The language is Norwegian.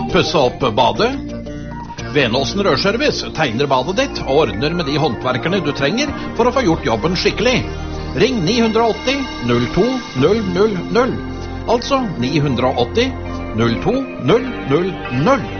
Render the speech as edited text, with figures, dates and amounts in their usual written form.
pusse opp badet? Venåsen Rørservice tegner badet ditt og ordner med de håndverkerne du trenger for å få gjort jobben skikkelig. Ring 980 02 000, altså 980 02 000.